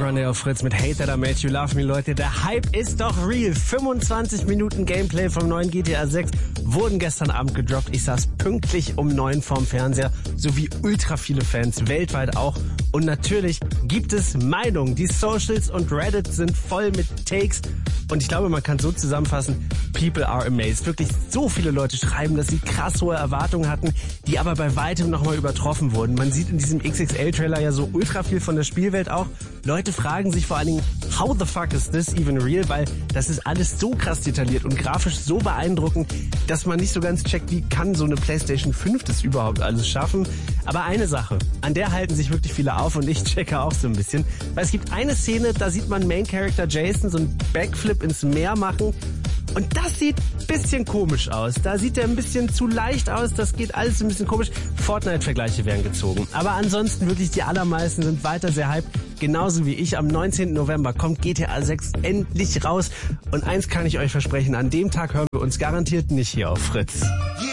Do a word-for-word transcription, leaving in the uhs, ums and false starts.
Grande auf Fritz mit Hate That I Made You Love Me, Leute. Der Hype ist doch real. fünfundzwanzig Minuten Gameplay vom neuen G T A sechs wurden gestern Abend gedroppt. Ich saß pünktlich um neun vorm Fernseher, sowie ultra viele Fans weltweit auch. Und natürlich gibt es Meinungen. Die Socials und Reddit sind voll mit Takes. Und ich glaube, man kann so zusammenfassen, people are amazed. Wirklich so viele Leute schreiben, dass sie krass hohe Erwartungen hatten, die aber bei weitem nochmal übertroffen wurden. Man sieht in diesem X X L-Trailer ja so ultra viel von der Spielwelt auch. Leute fragen sich vor allen Dingen, how the fuck is this even real? Weil das ist alles so krass detailliert und grafisch so beeindruckend, dass man nicht so ganz checkt, wie kann so eine PlayStation fünf das überhaupt alles schaffen. Aber eine Sache, an der halten sich wirklich viele auf und ich checke auch so ein bisschen. Weil es gibt eine Szene, da sieht man Main Character Jason so einen Backflip ins Meer machen. Und das sieht ein bisschen komisch aus. Da sieht er ein bisschen zu leicht aus. Das geht alles ein bisschen komisch. Fortnite-Vergleiche werden gezogen. Aber ansonsten wirklich die allermeisten sind weiter sehr hyped. Genauso wie ich. Am neunzehnten November kommt G T A sechs endlich raus. Und eins kann ich euch versprechen. An dem Tag hören wir uns garantiert nicht hier auf Fritz.